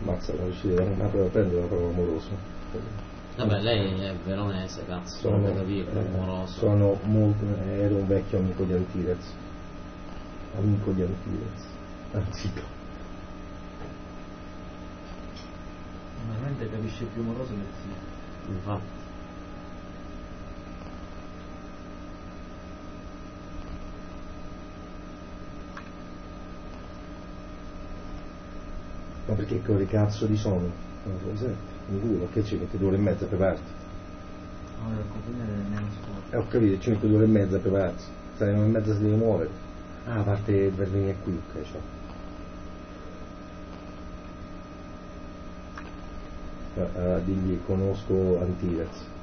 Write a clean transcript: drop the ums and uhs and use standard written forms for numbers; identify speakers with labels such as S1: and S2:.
S1: Mazza, non riuscire a prendere la prova amorosa.
S2: Vabbè, lei è veronese, cazzo, non lo capire, amoroso.
S1: Ero un vecchio amico di Antirez. Amico di Antirez. Anzito.
S3: Veramente capisce più amoroso che zio.
S2: Infatti.
S1: Ma perché che ore cazzo di sono? In culo, che ci mette 2 ore e mezza a prepararti?
S3: Ora il compagno nella scuola.
S1: Ho capito, ci mette 2 ore e mezza a prepararsi. Sai, 1 ora e mezza si deve muovere. Ah, a parte per venire qui, ok, digli conosco Antirez.